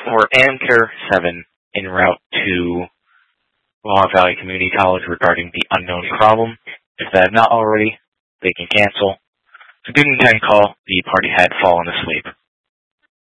for Amcare 7 en route to Mohawk Valley Community College regarding the unknown problem. If they have not already, they can cancel. Student can call. The party had fallen asleep.